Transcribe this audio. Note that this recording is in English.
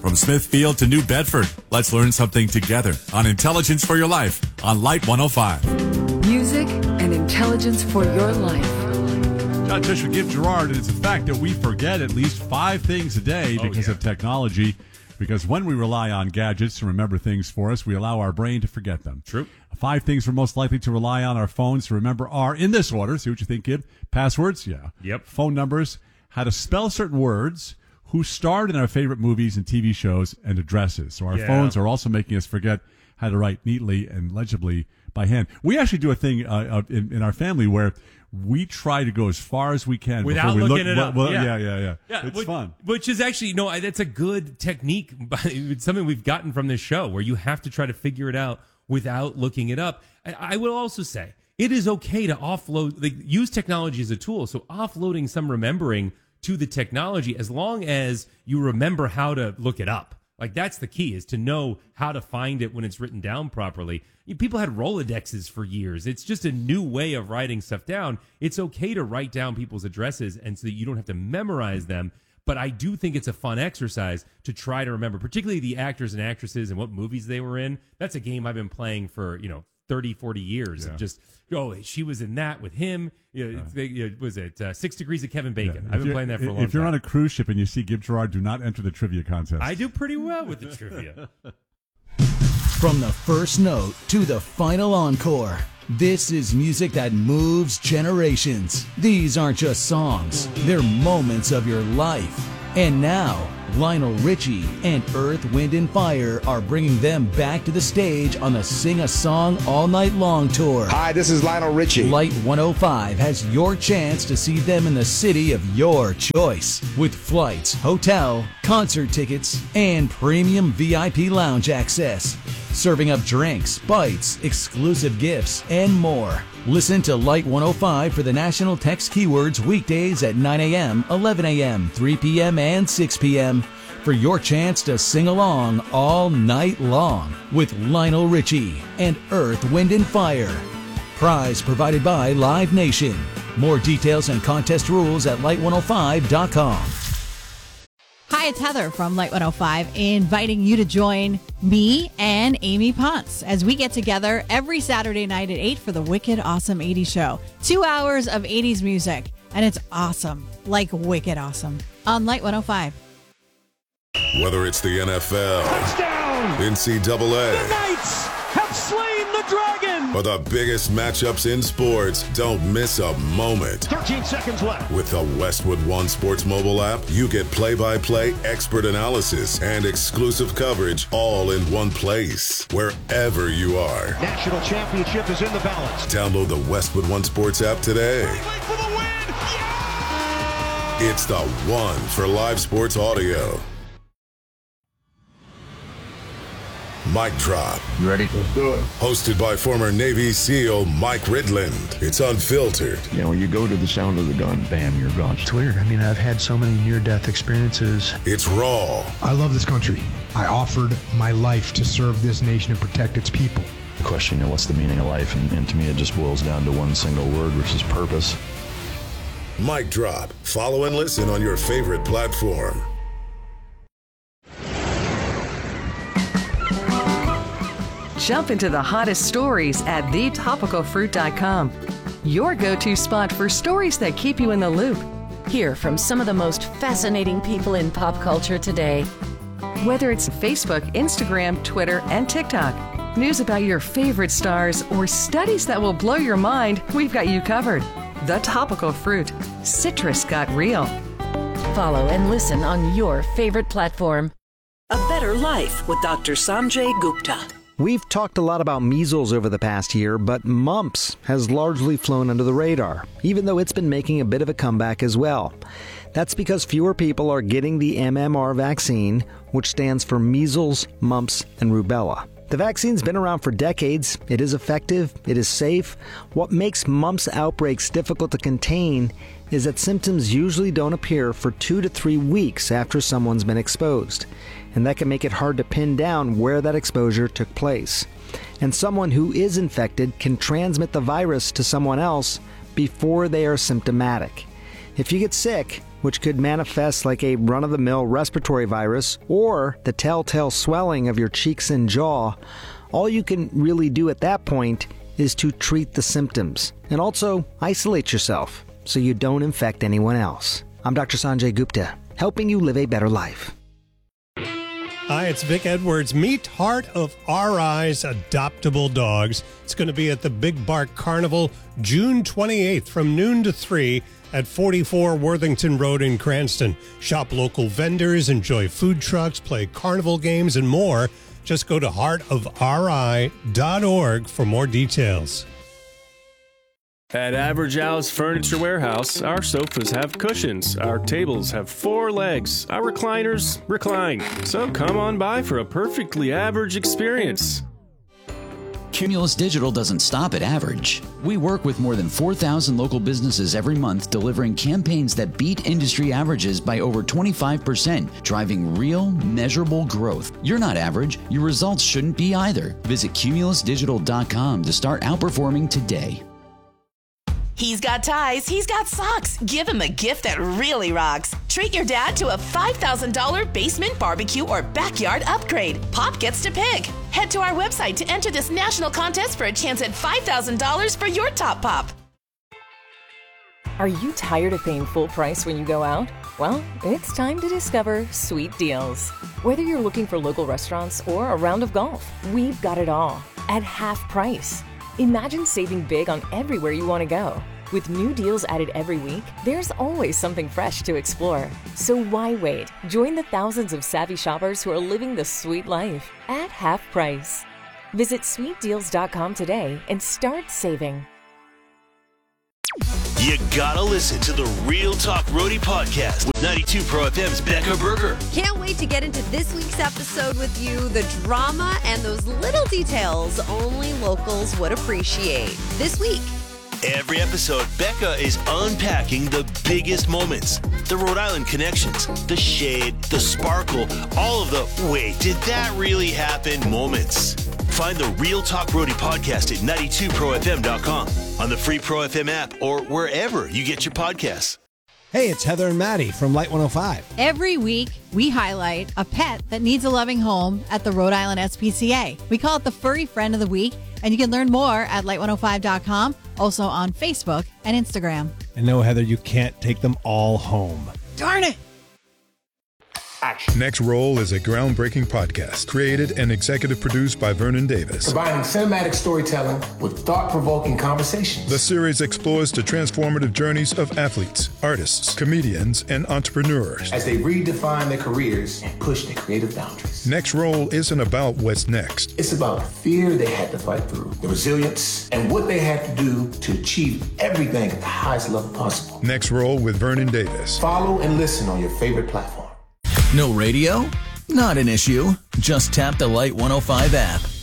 From Smithfield to New Bedford, let's learn something together on Intelligence for Your Life on Light 105. Music and intelligence for your life. John Tish with Gibb Gerard, and it's a fact that we forget at least 5 things a day because of technology. Because when we rely on gadgets to remember things for us, we allow our brain to forget them. True. 5 things we're most likely to rely on our phones to remember are, in this order, see what you think, Gibb. Passwords, yeah. Yep. Phone numbers, how to spell certain words, who starred in our favorite movies and TV shows, and addresses. So our phones are also making us forget how to write neatly and legibly by hand. We actually do a thing in our family where we try to go as far as we can without before we looking look. it up. Yeah. It's fun. Which is actually, that's a good technique. It's something we've gotten from this show where you have to try to figure it out without looking it up. I will also say it is okay to offload, use technology as a tool. So offloading some remembering to the technology, as long as you remember how to look it up. Like, that's the key, is to know how to find it when it's written down properly. People had Rolodexes for years. It's just a new way of writing stuff down. It's okay to write down people's addresses, and so that you don't have to memorize them. But I do think it's a fun exercise to try to remember, particularly the actors and actresses and what movies they were in. That's a game I've been playing for, 30, 40 years. Of just, she was in that with him. Was it 6 Degrees of Kevin Bacon? Yeah. I've been playing that for a long time. If you're on a cruise ship and you see Gibb Gerard, do not enter the trivia contest. I do pretty well with the trivia. From the first note to the final encore, this is music that moves generations. These aren't just songs, they're moments of your life. And now, Lionel Richie and Earth, Wind & Fire are bringing them back to the stage on the Sing a Song All Night Long tour. Hi, this is Lionel Richie. Light 105 has your chance to see them in the city of your choice, with flights, hotel, concert tickets, and premium VIP lounge access. Serving up drinks, bites, exclusive gifts, and more. Listen to Light 105 for the national text keywords weekdays at 9 a.m., 11 a.m., 3 p.m., and 6 p.m. for your chance to sing along all night long with Lionel Richie and Earth, Wind & Fire. Prize provided by Live Nation. More details and contest rules at light105.com. Hi, it's Heather from Light 105, inviting you to join me and Amy Ponce as we get together every Saturday night at 8 for the Wicked Awesome 80s show. 2 hours of 80s music, and it's awesome, like wicked awesome, on Light 105. Whether it's the NFL, touchdown, NCAA, the Knights have slain the dragon, or the biggest matchups in sports, don't miss a moment. 13 seconds left. With the Westwood One Sports mobile app, you get play-by-play expert analysis and exclusive coverage all in one place, wherever you are. National championship is in the balance. Download the Westwood One Sports app today. For the win! Yeah! It's the one for live sports audio. Mic Drop. You ready? Let's do it. Hosted by former Navy SEAL Mike Ridland. It's unfiltered. When you go to the sound of the gun, bam, you're gone. It's weird. I've had so many near-death experiences. It's raw. I love this country. I offered my life to serve this nation and protect its people. The question, what's the meaning of life? And to me, it just boils down to one single word, which is purpose. Mic Drop. Follow and listen on your favorite platform. Jump into the hottest stories at thetopicalfruit.com. Your go-to spot for stories that keep you in the loop. Hear from some of the most fascinating people in pop culture today. Whether it's Facebook, Instagram, Twitter, and TikTok, news about your favorite stars, or studies that will blow your mind, we've got you covered. The Topical Fruit. Citrus got real. Follow and listen on your favorite platform. A Better Life with Dr. Sanjay Gupta. We've talked a lot about measles over the past year, but mumps has largely flown under the radar, even though it's been making a bit of a comeback as well. That's because fewer people are getting the MMR vaccine, which stands for measles, mumps, and rubella. The vaccine's been around for decades. It is effective. It is safe. What makes mumps outbreaks difficult to contain is that symptoms usually don't appear for 2 to 3 weeks after someone's been exposed. And that can make it hard to pin down where that exposure took place. And someone who is infected can transmit the virus to someone else before they are symptomatic. If you get sick, which could manifest like a run-of-the-mill respiratory virus or the telltale swelling of your cheeks and jaw, all you can really do at that point is to treat the symptoms and also isolate yourself so you don't infect anyone else. I'm Dr. Sanjay Gupta, helping you live a better life. Hi, it's Vic Edwards. Meet Heart of Our Eyes Adoptable Dogs. It's going to be at the Big Bark Carnival June 28th from noon to 3 at 44 Worthington Road in Cranston. Shop local vendors, enjoy food trucks, play carnival games, and more. Just go to heartofri.org for more details. At Average Al's Furniture Warehouse, our sofas have cushions, our tables have 4 legs, our recliners recline. So come on by for a perfectly average experience. Cumulus Digital doesn't stop at average. We work with more than 4,000 local businesses every month, delivering campaigns that beat industry averages by over 25%, driving real, measurable growth. You're not average. Your results shouldn't be either. Visit cumulusdigital.com to start outperforming today. He's got ties, he's got socks. Give him a gift that really rocks. Treat your dad to a $5,000 basement barbecue or backyard upgrade. Pop gets to pick. Head to our website to enter this national contest for a chance at $5,000 for your top pop. Are you tired of paying full price when you go out? Well, it's time to discover Sweet Deals. Whether you're looking for local restaurants or a round of golf, we've got it all at half price. Imagine saving big on everywhere you want to go. With new deals added every week, there's always something fresh to explore. So why wait? Join the thousands of savvy shoppers who are living the sweet life at half price. Visit sweetdeals.com today and start saving. You gotta listen to the Real Talk Roadie podcast with 92 Pro FM's Becca Berger. Can't wait to get into this week's episode with you. The drama and those little details only locals would appreciate. This week. Every episode, Becca is unpacking the biggest moments, the Rhode Island connections, the shade, the sparkle, all of the wait, did that really happen moments. Find the Real Talk Roadie podcast at 92profm.com, on the free Pro FM app, or wherever you get your podcasts. Hey, it's Heather and Maddie from Light 105. Every week, we highlight a pet that needs a loving home at the Rhode Island SPCA. We call it the Furry Friend of the Week, and you can learn more at light105.com, also on Facebook and Instagram. And no, Heather, you can't take them all home. Darn it! Action. Next Roll is a groundbreaking podcast created and executive produced by Vernon Davis. Combining cinematic storytelling with thought-provoking conversations. The series explores the transformative journeys of athletes, artists, comedians, and entrepreneurs as they redefine their careers and push their creative boundaries. Next Roll isn't about what's next. It's about the fear they had to fight through, the resilience, and what they had to do to achieve everything at the highest level possible. Next Roll with Vernon Davis. Follow and listen on your favorite platform. No radio? Not an issue. Just tap the Light 105 app.